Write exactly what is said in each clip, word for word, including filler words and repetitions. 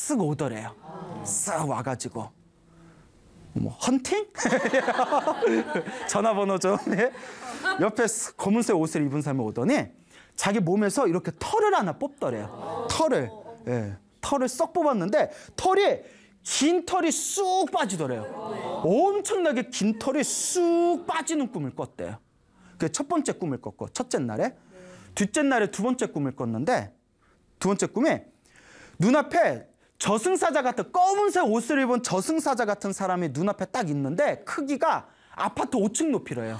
쓱 오더래요. 쓱 와가지고 뭐 헌팅? 전화번호 좀. 네. 옆에 검은색 옷을 입은 사람이 오더니 자기 몸에서 이렇게 털을 하나 뽑더래요. 털을. 예. 털을 썩 뽑았는데 털이 긴 털이 쑥 빠지더래요. 엄청나게 긴 털이 쑥 빠지는 꿈을 꿨대요. 그게 첫 번째 꿈을 꿨고 첫째 날에. 둘째 날에 두 번째 꿈을 꿨는데 두 번째 꿈에 눈앞에 저승사자 같은 검은색 옷을 입은 저승사자 같은 사람이 눈앞에 딱 있는데 크기가 아파트 오 층 높이래요.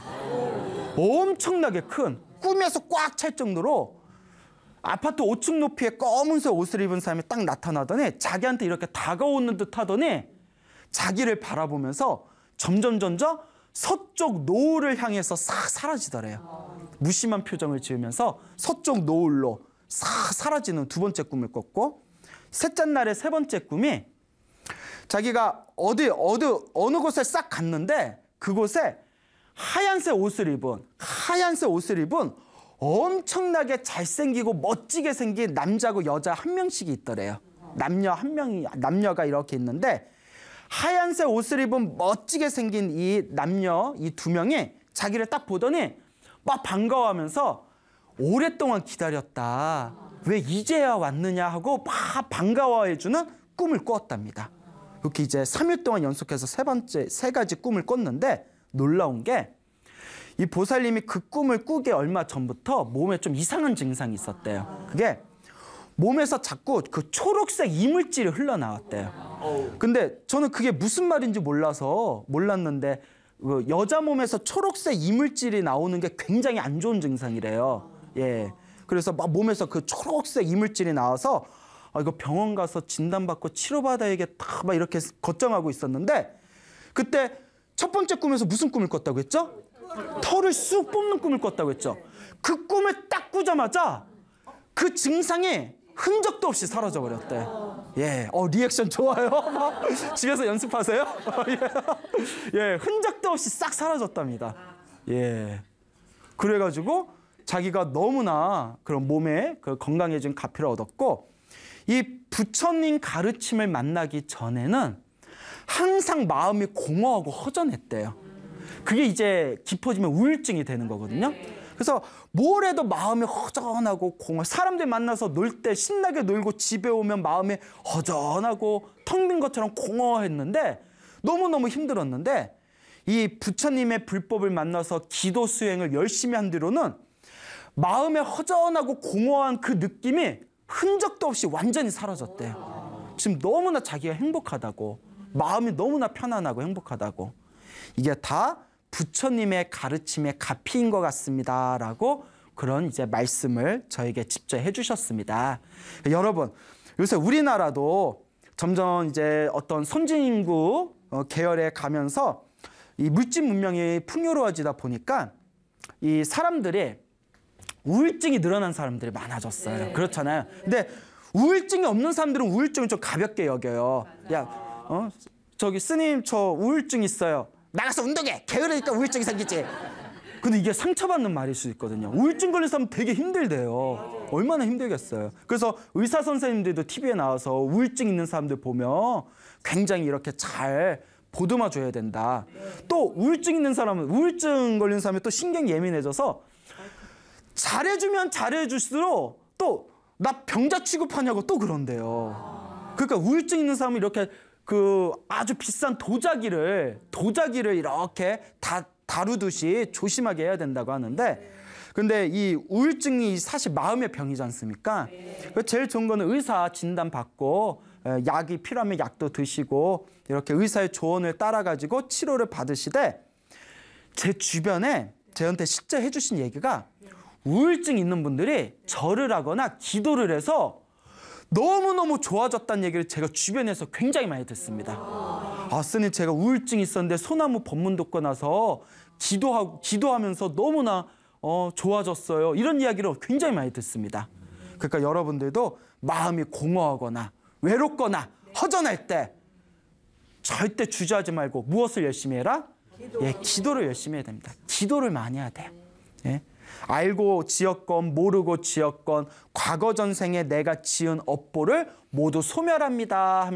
엄청나게 큰, 꿈에서 꽉 찰 정도로 아파트 오 층 높이의 검은색 옷을 입은 사람이 딱 나타나더니 자기한테 이렇게 다가오는 듯 하더니 자기를 바라보면서 점점 점점 서쪽 노을을 향해서 싹 사라지더래요. 무심한 표정을 지으면서 서쪽 노을로 싹 사라지는 두 번째 꿈을 꿨고 셋째 날의 세 번째 꿈이 자기가 어디 어디 어느 곳에 싹 갔는데 그곳에 하얀색 옷을 입은 하얀색 옷을 입은 엄청나게 잘생기고 멋지게 생긴 남자고 여자 한 명씩이 있더래요. 남녀 한 명이 남녀가 이렇게 있는데 하얀색 옷을 입은 멋지게 생긴 이 남녀 이 두 명이 자기를 딱 보더니 막 반가워하면서 오랫동안 기다렸다. 왜 이제야 왔느냐 하고 막 반가워해주는 꿈을 꾸었답니다. 이렇게 이제 삼 일 동안 연속해서 세 번째 세 가지 꿈을 꿨는데 놀라운 게 이 보살님이 그 꿈을 꾸기 얼마 전부터 몸에 좀 이상한 증상이 있었대요. 그게 몸에서 자꾸 그 초록색 이물질이 흘러나왔대요. 근데 저는 그게 무슨 말인지 몰라서 몰랐는데 여자 몸에서 초록색 이물질이 나오는 게 굉장히 안 좋은 증상이래요. 예. 그래서 막 몸에서 그 초록색 이물질이 나와서 아, 이거 병원 가서 진단받고 치료받아야겠다 막 이렇게 걱정하고 있었는데 그때 첫 번째 꿈에서 무슨 꿈을 꿨다고 했죠? 털을 쑥 뽑는 꿈을 꿨다고 했죠. 그 꿈을 딱 꾸자마자 그 증상이 흔적도 없이 사라져 버렸대. 예, 어 리액션 좋아요. 집에서 연습하세요. 예, 예, 흔적도 없이 싹 사라졌답니다. 예, 그래가지고 자기가 너무나 그런 몸에 그 건강해진 가피를 얻었고 이 부처님 가르침을 만나기 전에는 항상 마음이 공허하고 허전했대요. 그게 이제 깊어지면 우울증이 되는 거거든요. 그래서 뭘 해도 마음이 허전하고 공허. 사람들 만나서 놀 때 신나게 놀고 집에 오면 마음이 허전하고 텅 빈 것처럼 공허했는데 너무너무 힘들었는데 이 부처님의 불법을 만나서 기도 수행을 열심히 한 뒤로는 마음에 허전하고 공허한 그 느낌이 흔적도 없이 완전히 사라졌대요. 지금 너무나 자기가 행복하다고 마음이 너무나 편안하고 행복하다고 이게 다 부처님의 가르침의 가피인 것 같습니다 라고 그런 이제 말씀을 저에게 직접 해주셨습니다. 여러분 요새 우리나라도 점점 이제 어떤 선진인구 계열에 가면서 이 물질 문명이 풍요로워지다 보니까 이 사람들이 우울증이 늘어난 사람들이 많아졌어요. 네. 그렇잖아요. 근데 우울증이 없는 사람들은 우울증을 좀 가볍게 여겨요. 맞아. 야, 어, 저기 스님 저 우울증 있어요. 나가서 운동해. 게으르니까 우울증이 생기지. 근데 이게 상처받는 말일 수 있거든요. 우울증 걸린 사람 되게 힘들대요. 맞아요. 얼마나 힘들겠어요. 그래서 의사 선생님들도 티비에 나와서 우울증 있는 사람들 보면 굉장히 이렇게 잘 보듬어 줘야 된다. 또 우울증 있는 사람은 우울증 걸린 사람이 또 신경이 예민해져서 잘해주면 잘해줄수록 또 나 병자 취급하냐고 또 그런대요. 그러니까 우울증 있는 사람은 이렇게 그 아주 비싼 도자기를 도자기를 이렇게 다 다루듯이 조심하게 해야 된다고 하는데 근데 이 우울증이 사실 마음의 병이지 않습니까? 제일 좋은 거는 의사 진단 받고 약이 필요하면 약도 드시고 이렇게 의사의 조언을 따라가지고 치료를 받으시되 제 주변에 저한테 실제 해주신 얘기가 우울증 있는 분들이 절을 하거나 기도를 해서 너무너무 좋아졌다는 얘기를 제가 주변에서 굉장히 많이 듣습니다. 아, 스님 제가 우울증 있었는데 소나무 법문 듣고 나서 기도하고, 기도하면서 너무나 어, 좋아졌어요. 이런 이야기를 굉장히 많이 듣습니다. 그러니까 여러분들도 마음이 공허하거나 외롭거나 허전할 때 절대 주저하지 말고 무엇을 열심히 해라? 기도. 예, 기도를 열심히 해야 됩니다. 기도를 많이 해야 돼요. 예. 알고 지었건 모르고 지었건 과거 전생에 내가 지은 업보를 모두 소멸합니다.